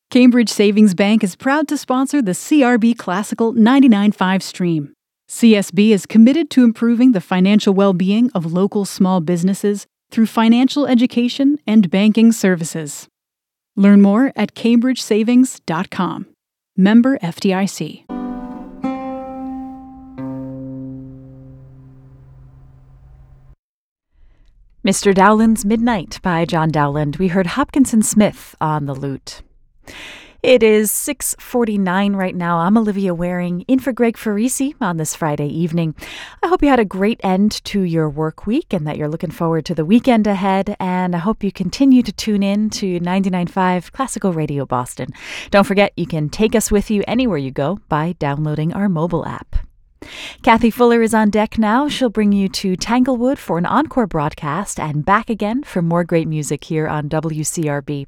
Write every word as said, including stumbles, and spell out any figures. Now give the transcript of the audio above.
Cambridge Savings Bank is proud to sponsor the C R B Classical ninety-nine point five stream. C S B is committed to improving the financial well-being of local small businesses through financial education and banking services. Learn more at cambridge savings dot com. Member F D I C. Mister Dowland's Midnight by John Dowland. We heard Hopkinson Smith on the lute. It is six forty-nine right now. I'm Olivia Waring, in for Greg Farisi on this Friday evening. I hope you had a great end to your work week and that you're looking forward to the weekend ahead. And I hope you continue to tune in to ninety-nine point five Classical Radio Boston. Don't forget, you can take us with you anywhere you go by downloading our mobile app. Kathy Fuller is on deck now. She'll bring you to Tanglewood for an encore broadcast and back again for more great music here on W C R B.